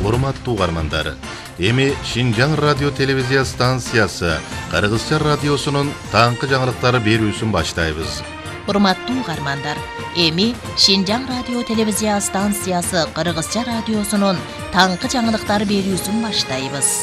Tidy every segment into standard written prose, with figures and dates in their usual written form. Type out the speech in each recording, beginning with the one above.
Урматтуу угармандар, эми Шинжаң радио телевизия станциясы Кыргызча радиосунун таңкы жаңылыктары берүүсүн баштайбыз. Урматтуу угармандар, эми Шинжаң радио телевизия станциясы Кыргызча радиосунун таңкы жаңылыктары берүүсүн баштайбыз.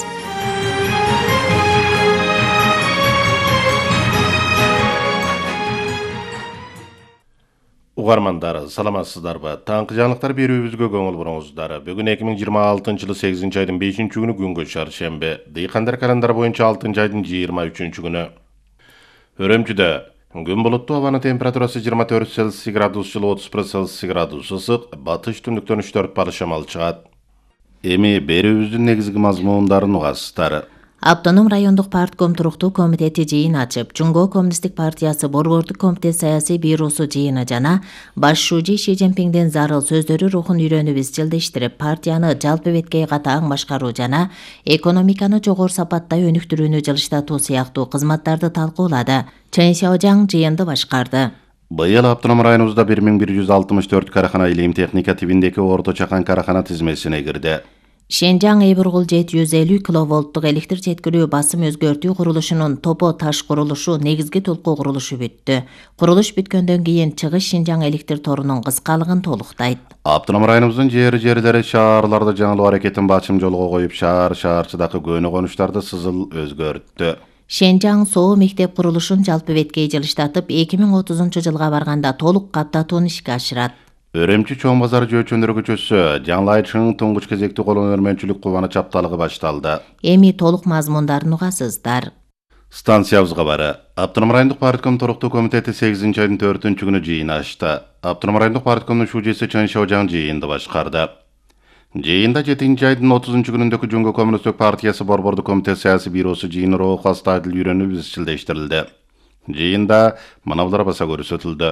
Угармандар, саламатсыздарбы? Таңкы жаңылыктар берүүбүзгө көңүл буруңуздар. Бүгүн 2026-жылы 8 айдын 5-күнү күнгө чаршембе. Дыйкандар календар боюнча 6 айдын 23-күнү. Өрөмчүдө күн булуттуу, абанын температурасы 24 Цельсий градус, жылы 31 Цельсий градус ысык, батыш түндүктөн 3-4 балл шамал чыгат. Эми берүүбүздүн негизги мазмундарын угасыздар. Автоном райондук партком туруктуу комитети жыйын ачып, Жумгоо коммунисттик партиясы борбордук комитет саясий бюросу жыйыны жана баш шужи Ши Цзиньпиңдин зарыл сөздөрү рухун үйрөнүп изчилдештирип, партияны жалпы беткей катаң башкаруу жана экономиканы жогору сапатта өнүктүрүүнү жылыштатуу сыяктуу кызматтарды талкуулады. Чен Сяожаң жыйынды башкарды. Быйыл автоном районубузда 1164 карахана илим техника тибиндеги орто чакан карахана тизмесине кирди. Шенжаң Эйбургул 750 киловолттук электр жеткирүү басым өзгөртүү курулушунун топо таш курулушу негизги толкуу курулушу бүттү. Курулуш бүткөндөн кийин чыгыш Шинжаң электр торунун кыскалыгын толуктайт. Автоном районубуздун жерлери шаарларды жаңылоо аракетин бачым жолго коюп, шаарчыдагы көөнү конуштарды сызыл өзгөрттү. Шенжаң Соо мектеп курулушун жалпы беткей жылыштатып, 2030 жылга барганда толук каттатууну ишке ашырат. Өрөмчү чоң базар жөөчөндөр көчөсү жаңылайчынын туңгуч кезекти колон өрмөнчүлүк кубаны чапталыгы башталды. Эми толук мазмундарын угасыздар. Станциябызга бары. Автоном райондук партком туруктуу комитети 8 айдын 4-күнү жыйын ачты. Автоном райондук парткомдун шужеси Чен Сяожаң жыйынды башкарды. Жыйында 7 айдын 30-күнүндөгү Жумгоо коммунисттик партиясы борбордук комитет саясий бюросу жыйыны рухастайдыл үйрөнүп изчилдештирилди. Жыйында мынабулар баса көрсөтүлдү.